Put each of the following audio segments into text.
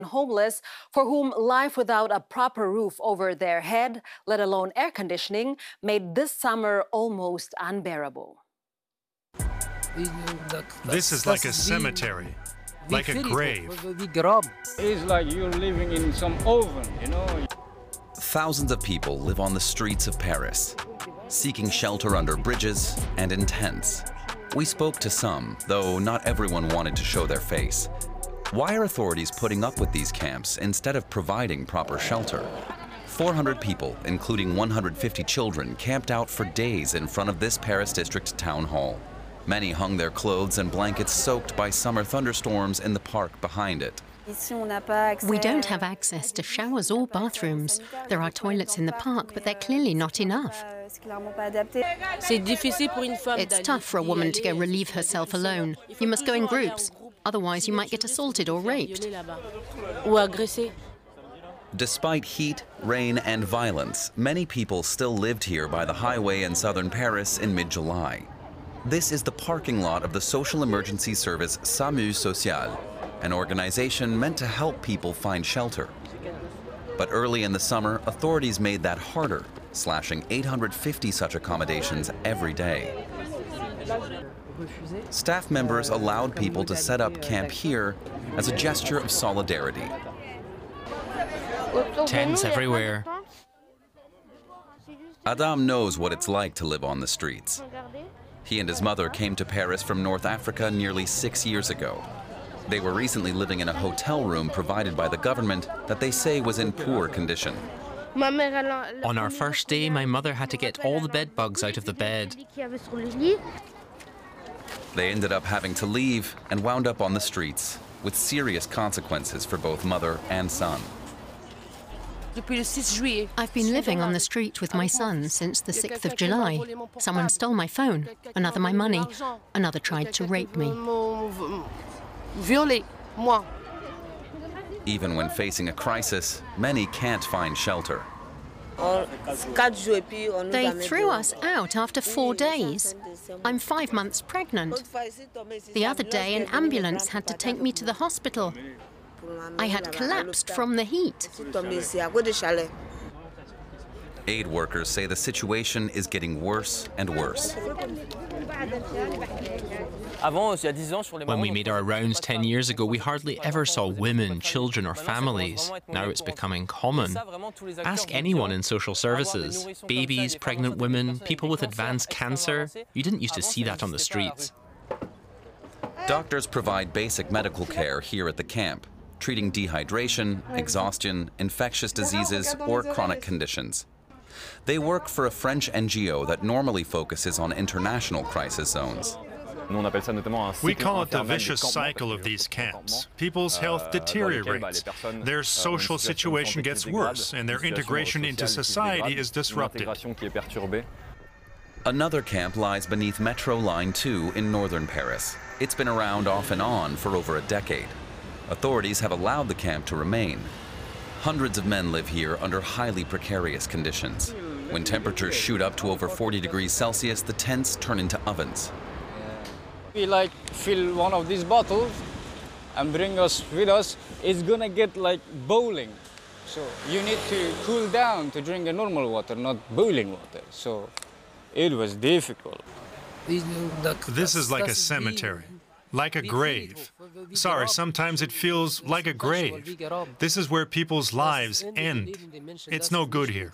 Homeless for whom life without a proper roof over their head, let alone air conditioning, made this summer almost unbearable. This is like a cemetery, like a grave. It's like you're living in some oven, you know. Thousands of people live on the streets of Paris, seeking shelter under bridges and in tents. We spoke to some, though not everyone wanted to show their face. Why are authorities putting up with these camps instead of providing proper shelter? 400 people, including 150 children, camped out for days in front of this Paris district town hall. Many hung their clothes and blankets soaked by summer thunderstorms in the park behind it. We don't have access to showers or bathrooms. There are toilets in the park, but they're clearly not enough. It's tough for a woman to go relieve herself alone. You must go in groups. Otherwise, you might get assaulted or raped. Despite heat, rain, and violence, many people still lived here by the highway in southern Paris in mid-July. This is the parking lot of the social emergency service SAMU Social, an organization meant to help people find shelter. But early in the summer, authorities made that harder, slashing 850 such accommodations every day. Staff members allowed people to set up camp here as a gesture of solidarity. Tents everywhere. Adam knows what it's like to live on the streets. He and his mother came to Paris from North Africa nearly 6 years ago. They were recently living in a hotel room provided by the government that they say was in poor condition. On our first day, my mother had to get all the bed bugs out of the bed. They ended up having to leave and wound up on the streets, with serious consequences for both mother and son. I've been living on the street with my son since the 6th of July. Someone stole my phone, another my money, another tried to rape me. Even when facing a crisis, many can't find shelter. They threw us out after 4 days. I'm 5 months pregnant. The other day, an ambulance had to take me to the hospital. I had collapsed from the heat. Aid workers say the situation is getting worse and worse. When we made our rounds 10 years ago, we hardly ever saw women, children or families. Now it's becoming common. Ask anyone in social services. Babies, pregnant women, people with advanced cancer. You didn't used to see that on the streets. Doctors provide basic medical care here at the camp, treating dehydration, exhaustion, infectious diseases or chronic conditions. They work for a French NGO that normally focuses on international crisis zones. We call it the vicious cycle of these camps. People's health deteriorates, their social situation gets worse, and their integration into society is disrupted. Another camp lies beneath Metro Line 2 in northern Paris. It's been around off and on for over a decade. Authorities have allowed the camp to remain. Hundreds of men live here under highly precarious conditions. When temperatures shoot up to over 40 degrees Celsius, the tents turn into ovens. We fill one of these bottles and bring us with us. It's gonna get like boiling. So you need to cool down to drink a normal water, not boiling water. So it was difficult. This is like a cemetery, like a grave. Sorry, sometimes it feels like a grave. This is where people's lives end. It's no good here.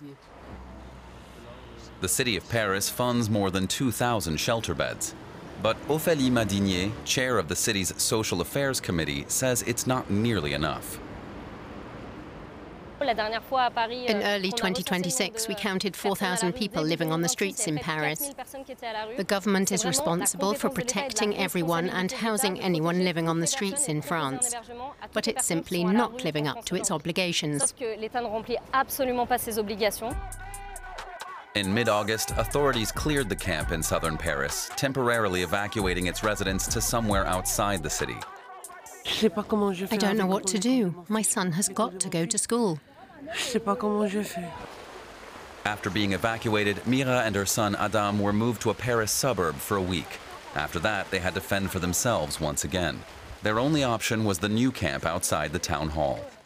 The city of Paris funds more than 2,000 shelter beds. But Ophélie Madinier, chair of the city's Social Affairs Committee, says it's not nearly enough. In early 2026, we counted 4,000 people living on the streets in Paris. The government is responsible for protecting everyone and housing anyone living on the streets in France. But it's simply not living up to its obligations. In mid-August, authorities cleared the camp in southern Paris, temporarily evacuating its residents to somewhere outside the city. I don't know what to do. My son has got to go to school. After being evacuated, Mira and her son Adam were moved to a Paris suburb for a week. After that, they had to fend for themselves once again. Their only option was the new camp outside the town hall.